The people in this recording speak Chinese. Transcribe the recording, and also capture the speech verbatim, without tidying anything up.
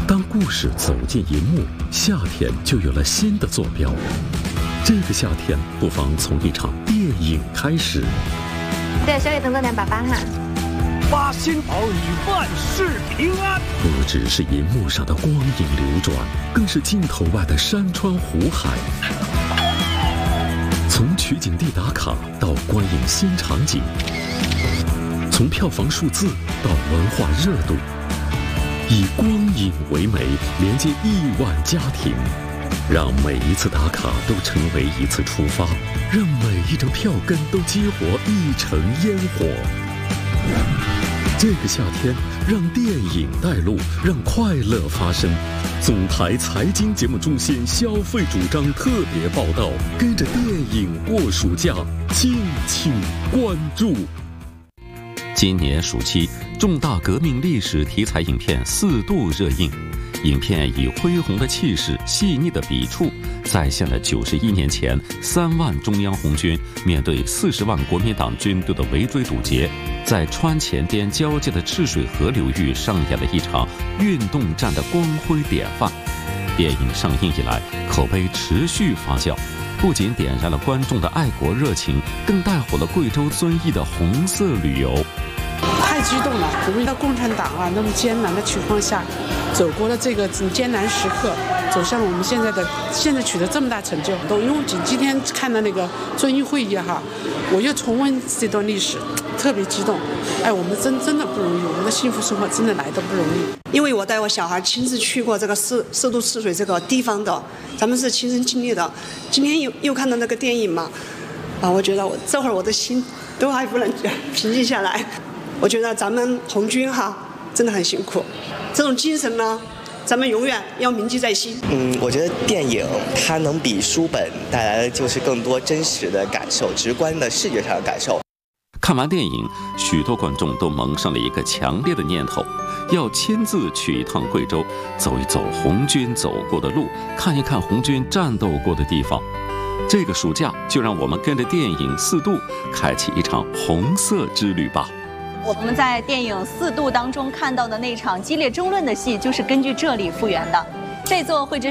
当故事走进银幕，夏天就有了新的坐标。这个夏天，不妨从一场电影开始。 对，小野等等两爸爸哈。 八仙儿女万事平安。 不只是银幕上的光影流转，更是镜头外的山川湖海。从取景地打卡到观影新场景，从票房数字到文化热度，以光影为媒，连接亿万家庭，让每一次打卡都成为一次出发，让每一张票根都激活一城烟火。这个夏天，让电影带路，让快乐发生。总台财经节目中心消费主张特别报道，跟着电影过暑假，敬请关注。今年暑期，重大革命历史题材影片四度热映。影片以恢宏的气势、细腻的笔触，再现了九十一年前三万中央红军面对四十万国民党军队的围追堵截，在川黔滇交界的赤水河流域上演了一场运动战的光辉典范。电影上映以来，口碑持续发酵，不仅点燃了观众的爱国热情，更带火了贵州遵义的红色旅游。 太激动了！我们的共产党啊，那么艰难的情况下，走过了这个艰难时刻，走向了我们现在的现在取得这么大成就。都因为今今天看的那个遵义会议哈，我又重温这段历史，特别激动。哎，我们真真的不容易，我们的幸福生活真的来得不容易。 因为我带我小孩亲自去过这个四四渡赤水这个地方的，咱们是亲身经历的。今天又又看到那个电影嘛，啊，我觉得我这会儿我的心都还不能平静下来。我觉得咱们红军哈真的很辛苦，这种精神呢，咱们永远要铭记在心。 嗯，我觉得电影它能比书本带来的就是更多真实的感受，直观的视觉上的感受。 看完电影，许多观众都萌生了一个强烈的念头，要亲自去一趟贵州，走一走红军走过的路，看一看红军战斗过的地方。这个暑假，就让我们跟着电影四渡，开启一场红色之旅吧。 我们在电影《四渡》当中看到的那场激烈争论的戏，就是根据这里复原的。这座绘制